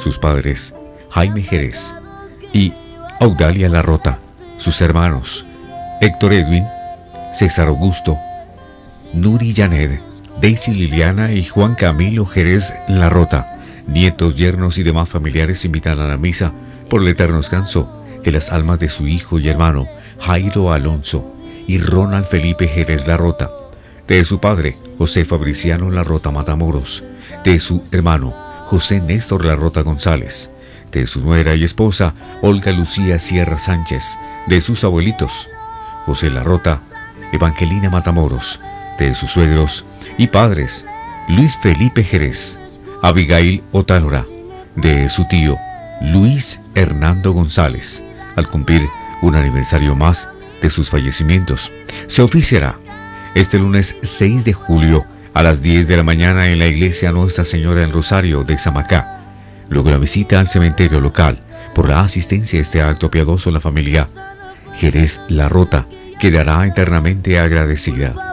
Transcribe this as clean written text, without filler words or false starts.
sus padres Jaime Jerez y Audalia Larrota, sus hermanos Héctor Edwin, César Augusto, Nuri Janet, Daisy Liliana y Juan Camilo Jerez Larrota, nietos, yernos y demás familiares invitan a la misa por el eterno descanso de las almas de su hijo y hermano Jairo Alonso y Ronald Felipe Jerez Larrota, de su padre José Fabriciano Larrota Matamoros, de su hermano José Néstor Larrota González, de su nuera y esposa Olga Lucía Sierra Sánchez, de sus abuelitos José Larrota, Evangelina Matamoros, de sus suegros y padres Luis Felipe Jerez, Abigail Otálora, de su tío Luis Hernando González, al cumplir un aniversario más de sus fallecimientos. Se oficiará este lunes 6 de julio a las 10 de la mañana en la iglesia Nuestra Señora del Rosario de Samacá. Luego la visita al cementerio local. Por la asistencia a este acto piadoso, la familia Jerez Larrota quedará eternamente agradecida.